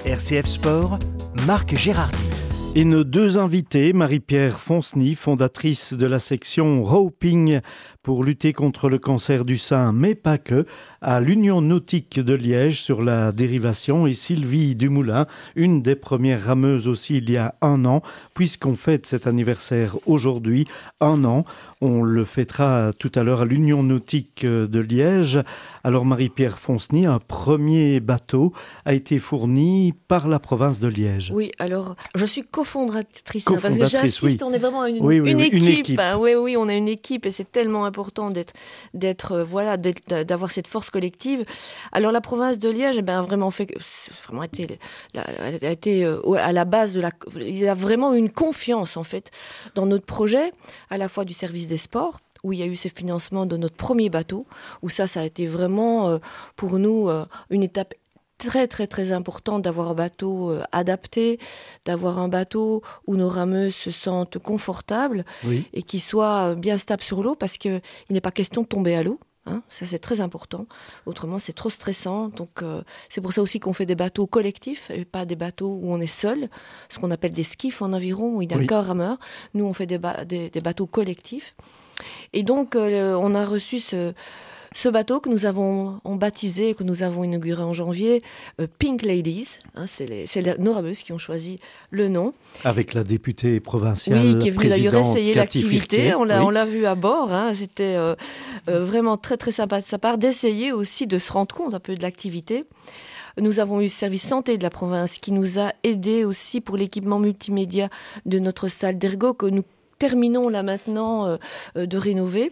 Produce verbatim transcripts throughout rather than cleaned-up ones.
R C F Sport, Marc Gérardi. Et nos deux invités, Marie-Pierre Fonceny, fondatrice de la section Roping pour lutter contre le cancer du sein, mais pas que, à l'Union nautique de Liège sur la dérivation, et Sylvie Dumoulin, une des premières rameuses aussi il y a un an, puisqu'on fête cet anniversaire aujourd'hui, un an. On le fêtera tout à l'heure à l'Union nautique de Liège. Alors Marie-Pierre Fonceny, un premier bateau a été fourni par la province de Liège. Oui, alors je suis cofondatrice, cofondatrice hein, parce que j'insiste, oui. on est vraiment une, oui, oui, une oui, équipe. Une équipe. Hein, oui, oui, on est une équipe et c'est tellement important d'être, d'être, euh, voilà, d'être, d'avoir cette force collective. Alors la province de Liège, eh ben, a vraiment fait, vraiment été, la, a été euh, à la base de la, il y a vraiment une confiance en fait dans notre projet, à la fois du service des sports, où il y a eu ces financements de notre premier bateau, où ça, ça a été vraiment euh, pour nous euh, une étape très très très importante d'avoir un bateau euh, adapté, d'avoir un bateau où nos rameuses se sentent confortables oui. et qui soit bien stable sur l'eau, parce qu'il n'est pas question de tomber à l'eau. Hein, ça c'est très important, autrement c'est trop stressant, donc euh, c'est pour ça aussi qu'on fait des bateaux collectifs et pas des bateaux où on est seul, ce qu'on appelle des skiffs en aviron où il n'y a oui. qu'un rameur. Nous on fait des, ba- des, des bateaux collectifs et donc euh, on a reçu ce, ce bateau que nous avons on baptisé, que nous avons inauguré en janvier, euh, Pink Ladies, hein, c'est, les, c'est les, nos rameuses qui ont choisi le nom. Avec la députée provinciale, oui, qui est venue d'ailleurs essayer Cathy l'activité. Firquet. On l'a, oui. on l'a vu à bord. Hein. C'était euh, euh, vraiment très très sympa de sa part d'essayer aussi de se rendre compte un peu de l'activité. Nous avons eu le service santé de la province qui nous a aidés aussi pour l'équipement multimédia de notre salle d'ergo que nous terminons là maintenant euh, euh, de rénover.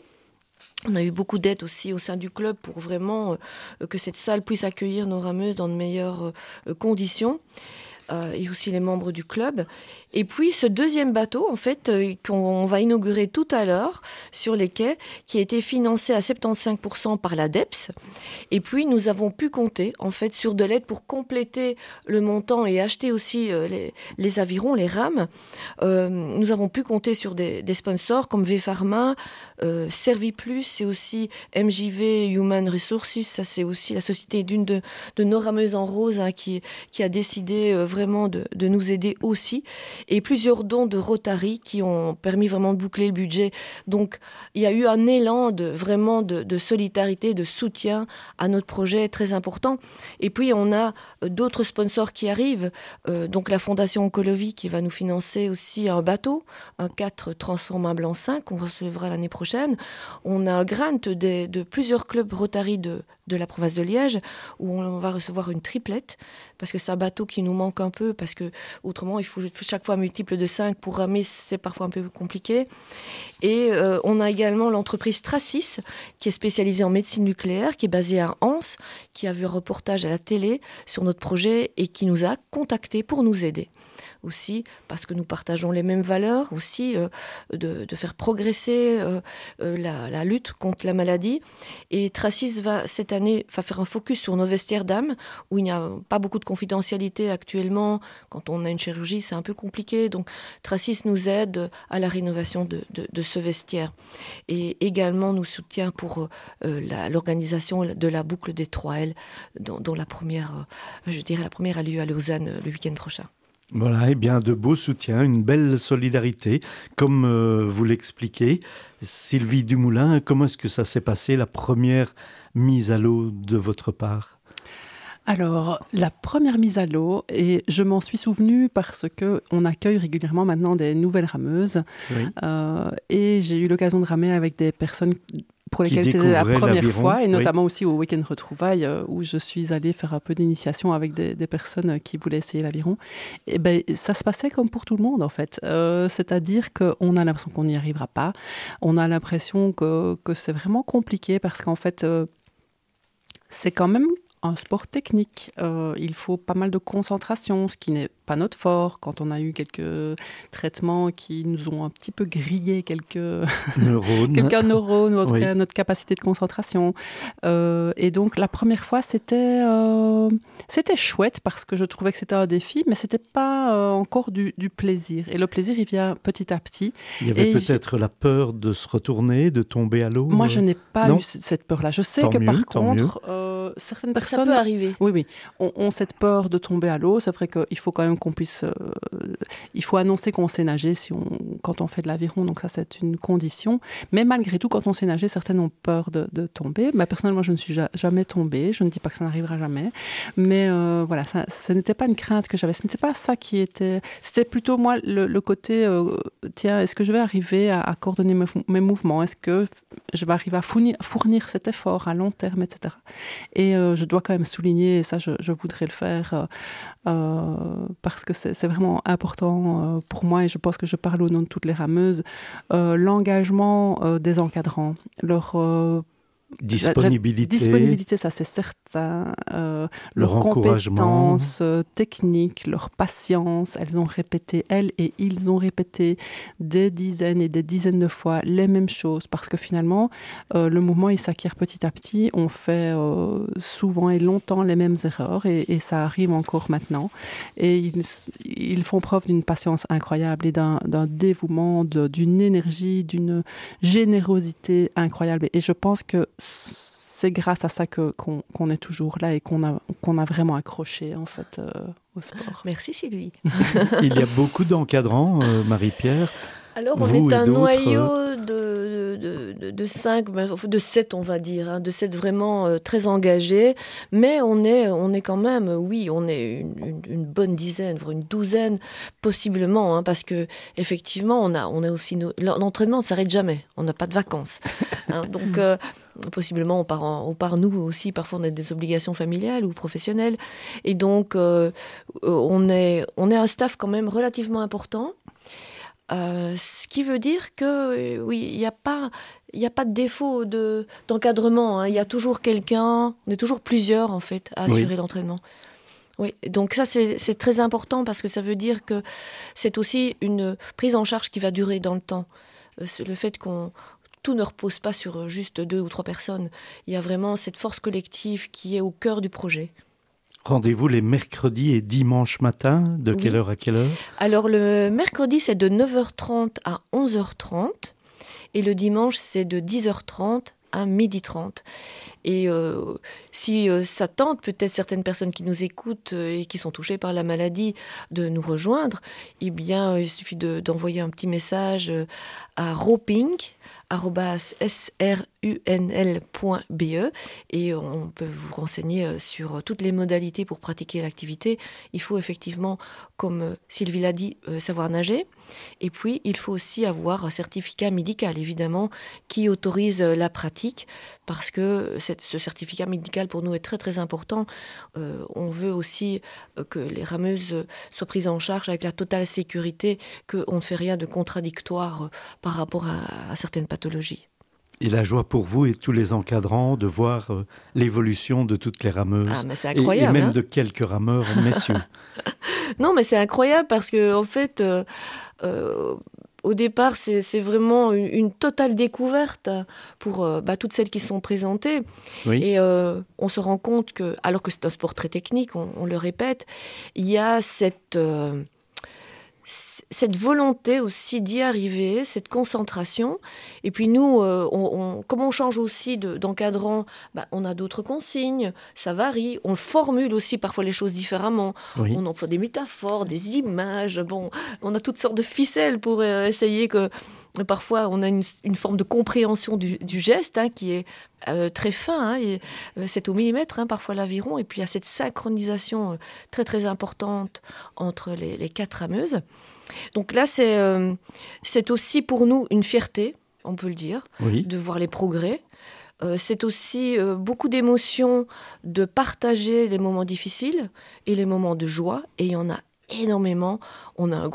On a eu beaucoup d'aide aussi au sein du club pour vraiment euh, que cette salle puisse accueillir nos rameuses dans de meilleures euh, conditions. Euh, et aussi les membres du club. Et puis ce deuxième bateau, en fait, euh, qu'on va inaugurer tout à l'heure sur les quais, qui a été financé à soixante-quinze pour cent par l'A D E P S. Et puis nous avons pu compter, en fait, sur de l'aide pour compléter le montant et acheter aussi euh, les, les avirons, les rames. Euh, nous avons pu compter sur des, des sponsors comme V-Pharma, euh, Serviplus et aussi M J V Human Resources. Ça, c'est aussi la société d'une de, de nos rameuses en rose hein, qui, qui a décidé euh, vraiment de, de nous aider aussi. Et plusieurs dons de Rotary qui ont permis vraiment de boucler le budget. Donc, il y a eu un élan de, vraiment de, de solidarité, de soutien à notre projet très important. Et puis, on a d'autres sponsors qui arrivent. Euh, donc, la Fondation Oncologie qui va nous financer aussi un bateau, un quatre transformable en cinq qu'on recevra l'année prochaine. On a un grant de, de plusieurs clubs Rotary de, de la province de Liège où on va recevoir une triplette parce que c'est un bateau qui nous manque un peu parce que autrement il faut chaque fois un multiple de cinq pour ramer, c'est parfois un peu compliqué. Et euh, on a également l'entreprise Tracis qui est spécialisée en médecine nucléaire, qui est basée à Anse, qui a vu un reportage à la télé sur notre projet et qui nous a contactés pour nous aider. Aussi parce que nous partageons les mêmes valeurs, aussi euh, de, de faire progresser euh, euh, la, la lutte contre la maladie. Et Tracis va cette année va faire un focus sur nos vestiaires dames, où il n'y a pas beaucoup de confidentialité actuellement. Quand on a une chirurgie, c'est un peu compliqué. Donc Tracis nous aide à la rénovation de, de, de ce vestiaire. Et également nous soutient pour euh, la, l'organisation de la boucle des trois L, dont, dont la première, euh, je dirais la première a lieu à Lausanne euh, le week-end prochain. Voilà, et bien de beaux soutiens, une belle solidarité, comme euh, vous l'expliquez. Sylvie Dumoulin, comment est-ce que ça s'est passé, la première mise à l'eau de votre part ? Alors, la première mise à l'eau, et je m'en suis souvenue parce qu'on accueille régulièrement maintenant des nouvelles rameuses. Oui. Euh, et j'ai eu l'occasion de ramer avec des personnes pour lesquelles c'était la première l'aviron. fois, et notamment oui. aussi au week-end retrouvailles, euh, où je suis allée faire un peu d'initiation avec des, des personnes qui voulaient essayer l'aviron. Et ben, ça se passait comme pour tout le monde, en fait. Euh, c'est-à-dire qu'on a l'impression qu'on n'y arrivera pas. On a l'impression que, que c'est vraiment compliqué parce qu'en fait, euh, c'est quand même un sport technique. Euh, il faut pas mal de concentration, ce qui n'est pas notre fort, quand on a eu quelques traitements qui nous ont un petit peu grillé quelques neurones, quelques neurones ou en tout oui. cas notre capacité de concentration. Euh, et donc la première fois, c'était, euh, c'était chouette parce que je trouvais que c'était un défi, mais c'était pas euh, encore du, du plaisir. Et le plaisir, il vient petit à petit. Il y avait et peut-être il... la peur de se retourner, de tomber à l'eau. Moi, je n'ai pas non. eu cette peur-là. Je sais tant que mieux, par tant contre, euh, certaines personnes... Ça peut arriver. Oui, oui. Ont, ont cette peur de tomber à l'eau. C'est vrai qu'il faut quand même qu'on puisse... Euh, il faut annoncer qu'on sait nager si on, quand on fait de l'aviron. Donc ça, c'est une condition. Mais malgré tout, quand on sait nager, certaines ont peur de, de tomber. Bah, personnellement, je ne suis ja- jamais tombée. Je ne dis pas que ça n'arrivera jamais. Mais euh, voilà, ça, ce n'était pas une crainte que j'avais. Ce n'était pas ça qui était... C'était plutôt, moi, le, le côté... Euh, tiens, est-ce que je vais arriver à, à coordonner mes, mes mouvements? Est-ce que je vais arriver à fournir, fournir cet effort à long terme, et cetera. Et euh, je dois quand même souligner, et ça, je, je voudrais le faire... Euh, Euh, parce que c'est, c'est vraiment important euh, pour moi et je pense que je parle au nom de toutes les rameuses, euh, l'engagement euh, des encadrants, leur euh, disponibilité. La, la disponibilité, ça c'est certain. Euh, leur leurs encouragement. compétences euh, techniques, leur patience. Elles ont répété, elles et ils ont répété des dizaines et des dizaines de fois les mêmes choses parce que finalement, euh, le mouvement, il s'acquiert petit à petit. On fait euh, souvent et longtemps les mêmes erreurs et, et ça arrive encore maintenant. Et ils, ils font preuve d'une patience incroyable et d'un, d'un dévouement, de, d'une énergie, d'une générosité incroyable. Et je pense que c'est grâce à ça que, qu'on, qu'on est toujours là et qu'on a, qu'on a vraiment accroché en fait euh, au sport. Merci Sylvie. Il y a beaucoup d'encadrants, euh, Marie-Pierre. Alors on Vous est un d'autres... noyau de, de, de, de cinq, de sept on va dire, hein, de sept vraiment euh, très engagés, mais on est, on est quand même, oui, on est une, une, une bonne dizaine, voire une douzaine possiblement, hein, parce que effectivement on a, on a aussi nos, l'entraînement ne s'arrête jamais, on n'a pas de vacances, hein, donc euh, possiblement on part, en, on part nous aussi, parfois on a des obligations familiales ou professionnelles, et donc euh, on est, on est un staff quand même relativement important. Euh, ce qui veut dire que euh, oui, il n'y a pas, il n'y a pas de défaut de, d'encadrement. Hein. Il y a toujours quelqu'un, on est toujours plusieurs en fait à assurer oui. l'entraînement. Oui, donc ça c'est, c'est très important parce que ça veut dire que c'est aussi une prise en charge qui va durer dans le temps. Euh, c'est le fait qu'on tout ne repose pas sur juste deux ou trois personnes. Il y a vraiment cette force collective qui est au cœur du projet. Rendez-vous les mercredis et dimanches matin, de quelle oui. heure à quelle heure? Alors le mercredi c'est de neuf heures trente à onze heures trente et le dimanche c'est de dix heures trente à midi trente. Et euh, si euh, ça tente peut-être certaines personnes qui nous écoutent euh, et qui sont touchées par la maladie de nous rejoindre, eh bien euh, il suffit de, d'envoyer un petit message euh, à roping arobase s r u n l point b e et on peut vous renseigner sur toutes les modalités pour pratiquer l'activité. Il faut effectivement, comme Sylvie l'a dit, savoir nager. Et puis, il faut aussi avoir un certificat médical, évidemment, qui autorise la pratique, parce que ce certificat médical, pour nous, est très, très important. Euh, on veut aussi que les rameuses soient prises en charge avec la totale sécurité, qu'on ne fait rien de contradictoire par rapport à, à certaines pathologies. Et la joie pour vous et tous les encadrants de voir euh, l'évolution de toutes les rameuses. Ah, mais c'est incroyable. Et, et même hein de quelques rameurs, messieurs. Non, mais c'est incroyable parce que, en fait, euh, euh, au départ, c'est, c'est vraiment une, une totale découverte pour euh, bah, toutes celles qui sont présentées. Oui. Et euh, on se rend compte que, alors que c'est un sport très technique, on, on le répète, il y a cette... Euh, cette volonté aussi d'y arriver, cette concentration. Et puis nous, euh, on, on, comme on change aussi de, d'encadrant, bah, on a d'autres consignes, ça varie. On formule aussi parfois les choses différemment. Oui. On emploie des métaphores, des images. Bon, on a toutes sortes de ficelles pour euh, essayer que... Parfois, on a une, une forme de compréhension du, du geste hein, qui est euh, très fin, hein, et, euh, c'est au millimètre, hein, parfois l'aviron, et puis il y a cette synchronisation euh, très très importante entre les, les quatre rameuses. Donc là, c'est, euh, c'est aussi pour nous une fierté, on peut le dire, oui. de voir les progrès. Euh, c'est aussi euh, beaucoup d'émotions de partager les moments difficiles et les moments de joie, et il y en a énormément. On a un groupe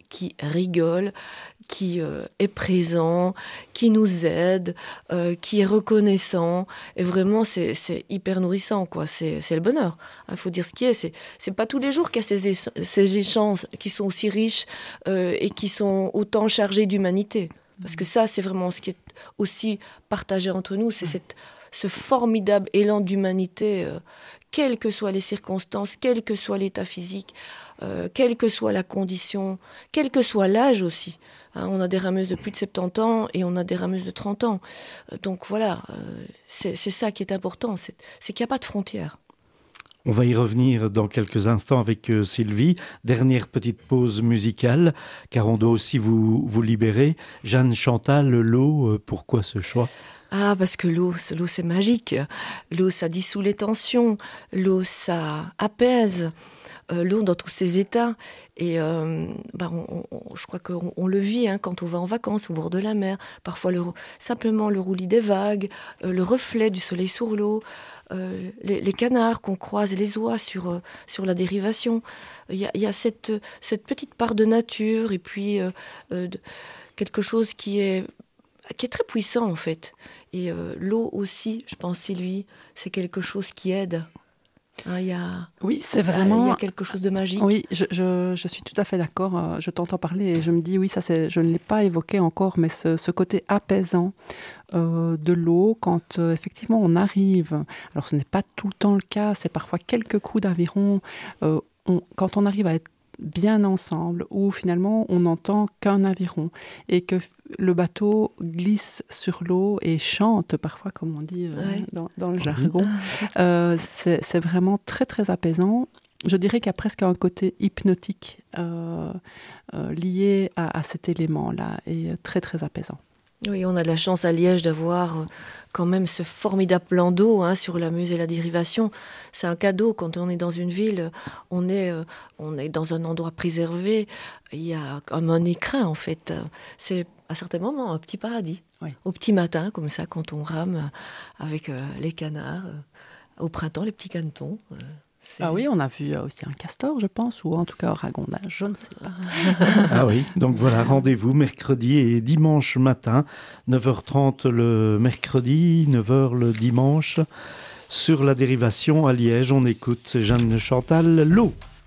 qui rigole, qui euh, est présent, qui nous aide, euh, qui est reconnaissant. Et vraiment, c'est, c'est hyper nourrissant, quoi. C'est, c'est le bonheur. Il faut dire ce qui est. C'est, c'est pas tous les jours qu'il y a ces, é- ces échanges qui sont aussi riches euh, et qui sont autant chargés d'humanité. Parce que ça, c'est vraiment ce qui est aussi partagé entre nous. C'est cette, ce formidable élan d'humanité, euh, quelles que soient les circonstances, quel que soit l'état physique, euh, quelle que soit la condition, quel que soit l'âge aussi. Hein, on a des rameuses de plus de soixante-dix ans et on a des rameuses de trente ans. Euh, donc voilà, euh, c'est, c'est ça qui est important, c'est, c'est qu'il n'y a pas de frontières. On va y revenir dans quelques instants avec euh, Sylvie. Dernière petite pause musicale, car on doit aussi vous, vous libérer. Jeanne Chantal, l'eau, euh, pourquoi ce choix ? Ah, parce que l'eau, l'eau c'est magique. L'eau, ça dissout les tensions. L'eau, ça apaise. Euh, l'eau dans tous ses états. Et euh, bah, on, on, je crois qu'on on le vit hein, quand on va en vacances au bord de la mer. Parfois, le, simplement le roulis des vagues, euh, le reflet du soleil sur l'eau, euh, les, les canards qu'on croise, les oies sur, euh, sur la dérivation. Il y a, il y a cette, cette petite part de nature et puis euh, euh, de, quelque chose qui est qui est très puissant en fait. Et euh, l'eau aussi, je pense, Sylvie, c'est quelque chose qui aide. Hein, y a, oui, c'est vraiment... Il y a quelque chose de magique. Oui, je, je, je suis tout à fait d'accord. Je t'entends parler et je me dis, oui, ça c'est, je ne l'ai pas évoqué encore, mais ce, ce côté apaisant euh, de l'eau, quand euh, effectivement on arrive, alors ce n'est pas tout le temps le cas, c'est parfois quelques coups d'aviron, euh, on, quand on arrive à être bien ensemble, où finalement on n'entend qu'un aviron et que le bateau glisse sur l'eau et chante parfois, comme on dit euh, ouais. dans, dans le jargon. Euh, c'est, c'est vraiment très très apaisant. Je dirais qu'il y a presque un côté hypnotique euh, euh, lié à, à cet élément-là et très très apaisant. Oui, on a de la chance à Liège d'avoir quand même ce formidable plan d'eau hein, sur la Meuse et la dérivation. C'est un cadeau quand on est dans une ville, on est, on est dans un endroit préservé. Il y a comme un écrin en fait. C'est à certains moments un petit paradis. Oui. Au petit matin, comme ça, quand on rame avec euh, les canards. Euh, au printemps, les petits canetons. Euh, C'est... Ah oui, on a vu aussi un castor, je pense, ou en tout cas un ragondin, je ne sais pas. Ah oui, donc voilà, rendez-vous mercredi et dimanche matin, neuf heures trente le mercredi, neuf heures le dimanche, sur la dérivation à Liège. On écoute Jeanne Chantal, l'eau.